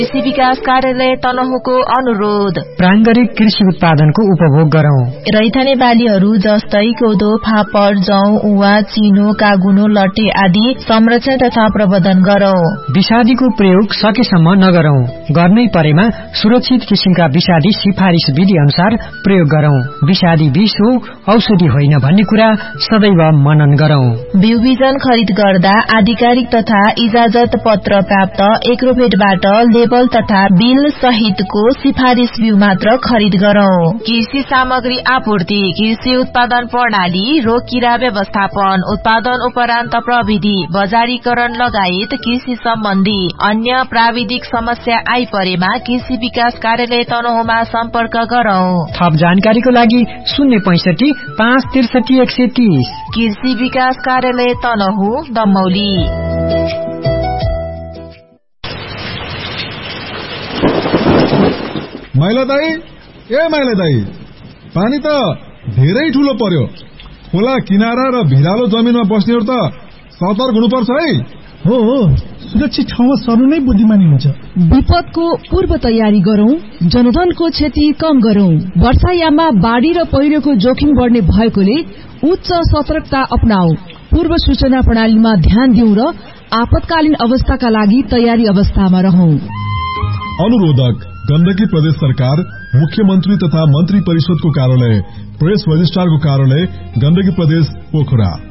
कृषि विकास कार्यालय तनहुँको अनुरोध। प्राङ्गरिक कृषि उत्पादनको उपभोग गरौं। रैथाने बालीहरू जस्तै कोदो, फापर, जौ, उवा, चिनो, कागुनो, लट्टे आदि संरक्षण तथा प्रबन्धन गरौं। विषादीको प्रयोग सकेसम्म नगरौं। गर्नै परेमा सुरक्षित किसिमका विषादी सिफारिस विधि अनुसार प्रयोग गरौं। विषादी विष हो, औषधि होइन भन्ने कुरा सदैव मनन गरौं। बिउ बिजन खरिद गर्दा आधिकारिक तथा इजाजत पत्र प्राप्त एग्रोभेटबाट लेबल तथा बिल सहितको सिफारिस बिउ मात्र खरिद गरौं। कृषि सामग्री आपूर्ति, कृषि उत्पादन प्रणाली, रोग किरा व्यवस्थापन, उत्पादन उपरान्त प्रविधि, बजारीकरण लगायत कृषि सम्बन्धी अन्य प्राविधिक समस्या आइपरेमा कृषि विकास कार्यालय तनहुँमा सम्पर्क गरौं। थप जानकारीको लागि 065 563 130। कृषि विकास कार्यालय तनहुँ, दमौली। माइला दाई, पानी त धेरै ठूलो पर्यो। खोला किनारा र भिरालो जमिनमा बस्नेहरु त सतर्क हुनुपर्छ है। हो, सुरक्षित ठाउँमा सर्नु नै बुद्धिमानी हुन्छ। विपदको पूर्व तयारी गरौं, जनधनको क्षति कम गरौं। वर्षायाममा बाढ़ी र पहिरोको जोखिम बढ्ने भएकोले उच्च सतर्कता अपनाऊ। पूर्व सूचना प्रणालीमा ध्यान दिउँ र आपतकालीन अवस्थाका लागि तयारी अवस्थामा रहौं। अनुरोधक गण्डकी प्रदेश सरकार, मुख्यमन्त्री तथा मन्त्री परिषदको कार्यालय, प्रेस रजिस्ट्रारको कार्यालय, गण्डकी प्रदेश, पोखरा।